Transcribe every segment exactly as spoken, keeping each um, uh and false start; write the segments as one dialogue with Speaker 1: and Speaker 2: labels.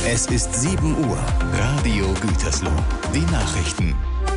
Speaker 1: Es ist sieben Uhr. Radio Gütersloh. Die Nachrichten.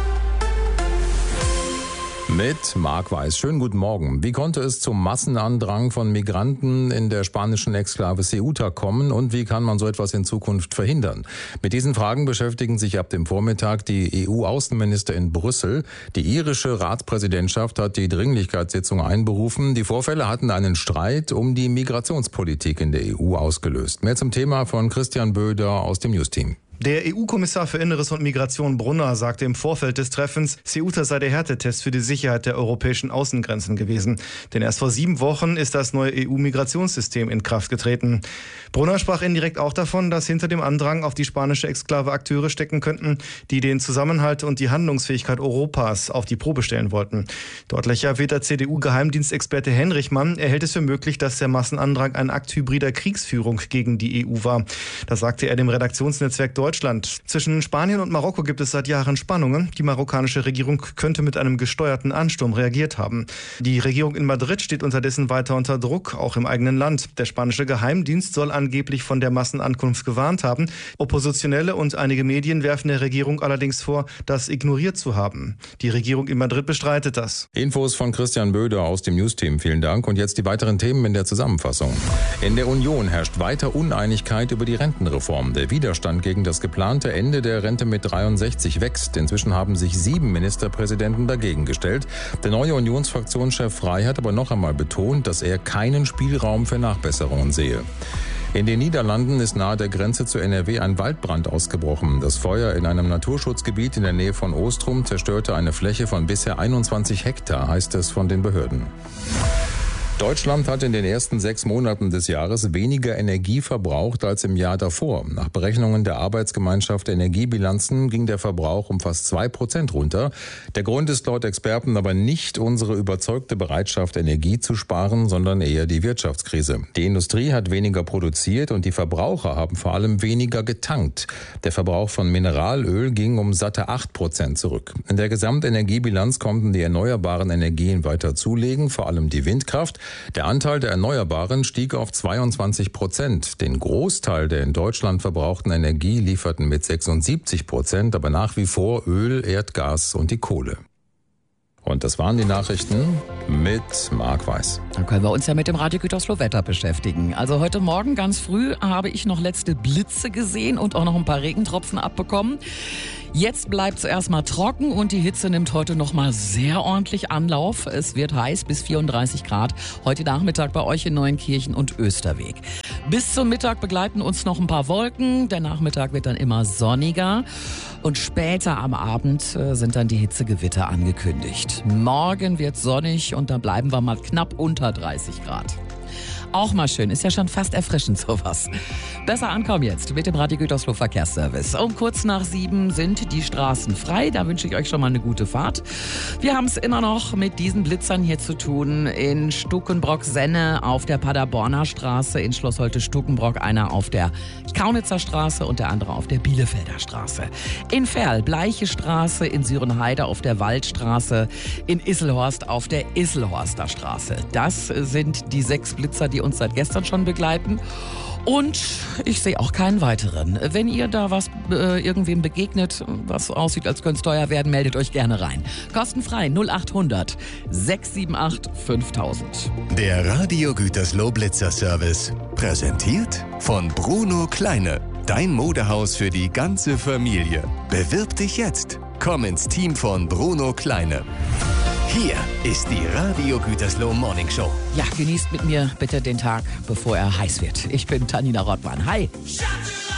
Speaker 2: Mit Marc Weiß. Schönen guten Morgen. Wie konnte es zum Massenandrang von Migranten in der spanischen Exklave Ceuta kommen und wie kann man so etwas in Zukunft verhindern? Mit diesen Fragen beschäftigen sich ab dem Vormittag die E U-Außenminister in Brüssel. Die irische Ratspräsidentschaft hat die Dringlichkeitssitzung einberufen. Die Vorfälle hatten einen Streit um die Migrationspolitik in der E U ausgelöst. Mehr zum Thema von Christian Böder aus dem News-Team.
Speaker 3: Der E U-Kommissar für Inneres und Migration Brunner sagte im Vorfeld des Treffens, Ceuta sei der Härtetest für die Sicherheit der europäischen Außengrenzen gewesen. Denn erst vor sieben Wochen ist das neue E U-Migrationssystem in Kraft getreten. Brunner sprach indirekt auch davon, dass hinter dem Andrang auf die spanische Exklave Akteure stecken könnten, die den Zusammenhalt und die Handlungsfähigkeit Europas auf die Probe stellen wollten. Deutlich wird der C D U-Geheimdienstexperte Henrichmann. Er hält es für möglich, dass der Massenandrang ein Akt hybrider Kriegsführung gegen die E U war. Das sagte er dem Redaktionsnetzwerk Deutschland. Deutschland. Zwischen Spanien und Marokko gibt es seit Jahren Spannungen. Die marokkanische Regierung könnte mit einem gesteuerten Ansturm reagiert haben. Die Regierung in Madrid steht unterdessen weiter unter Druck, auch im eigenen Land. Der spanische Geheimdienst soll angeblich von der Massenankunft gewarnt haben. Oppositionelle und einige Medien werfen der Regierung allerdings vor, das ignoriert zu haben. Die Regierung in Madrid bestreitet das.
Speaker 2: Infos von Christian Böder aus dem News-Team. Vielen Dank. Und jetzt die weiteren Themen in der Zusammenfassung. In der Union herrscht weiter Uneinigkeit über die Rentenreform. Der Widerstand gegen das geplante Ende der Rente mit dreiundsechzig wächst. Inzwischen haben sich sieben Ministerpräsidenten dagegen gestellt. Der neue Unionsfraktionschef Frey hat aber noch einmal betont, dass er keinen Spielraum für Nachbesserungen sehe. In den Niederlanden ist nahe der Grenze zu N R W ein Waldbrand ausgebrochen. Das Feuer in einem Naturschutzgebiet in der Nähe von Oostrum zerstörte eine Fläche von bisher einundzwanzig Hektar, heißt es von den Behörden. Deutschland hat in den ersten sechs Monaten des Jahres weniger Energie verbraucht als im Jahr davor. Nach Berechnungen der Arbeitsgemeinschaft Energiebilanzen ging der Verbrauch um fast zwei Prozent runter. Der Grund ist laut Experten aber nicht unsere überzeugte Bereitschaft, Energie zu sparen, sondern eher die Wirtschaftskrise. Die Industrie hat weniger produziert und die Verbraucher haben vor allem weniger getankt. Der Verbrauch von Mineralöl ging um satte acht Prozent zurück. In der Gesamtenergiebilanz konnten die erneuerbaren Energien weiter zulegen, vor allem die Windkraft. Der Anteil der Erneuerbaren stieg auf zweiundzwanzig Prozent. Den Großteil der in Deutschland verbrauchten Energie lieferten mit sechsundsiebzig Prozent, aber nach wie vor Öl, Erdgas und die Kohle. Und das waren die Nachrichten mit Marc Weiß.
Speaker 4: Dann können wir uns ja mit dem Radio Gütersloh Wetter beschäftigen. Also heute Morgen ganz früh habe ich noch letzte Blitze gesehen und auch noch ein paar Regentropfen abbekommen. Jetzt bleibt es erstmal trocken und die Hitze nimmt heute nochmal sehr ordentlich Anlauf. Es wird heiß bis vierunddreißig Grad. Heute Nachmittag bei euch in Neuenkirchen und Österweg. Bis zum Mittag begleiten uns noch ein paar Wolken. Der Nachmittag wird dann immer sonniger. Und später am Abend äh, sind dann die Hitzegewitter angekündigt. Morgen wird sonnig und dann bleiben wir mal knapp unter dreißig Grad. Auch mal schön, ist ja schon fast erfrischend sowas. Besser ankommen jetzt mit dem Radio Gütersloh Verkehrsservice. Um kurz nach sieben sind die Straßen frei, da wünsche ich euch schon mal eine gute Fahrt. Wir haben es immer noch mit diesen Blitzern hier zu tun. In Stukenbrock-Senne auf der Paderborner Straße, in Schloss Holte-Stukenbrock einer auf der Kaunitzer Straße und der andere auf der Bielefelder Straße. In Verl, Bleiche Straße, in Sürenheide auf der Waldstraße, in Isselhorst auf der Isselhorster Straße. Das sind die sechs Blitzer, die uns seit gestern schon begleiten. Und ich sehe auch keinen weiteren. Wenn ihr da was äh, irgendwem begegnet, was aussieht, als könnte es teuer werden, meldet euch gerne rein. Kostenfrei null acht hundert sechs sieben acht fünftausend.
Speaker 1: Der Radio Gütersloh Blitzer Service. Präsentiert von Bruno Kleine. Dein Modehaus für die ganze Familie. Bewirb dich jetzt. Komm ins Team von Bruno Kleine. Hier ist die Radio Gütersloh Morning Show.
Speaker 4: Ja, genießt mit mir bitte den Tag, bevor er heiß wird. Ich bin Tanina Rottmann. Hi.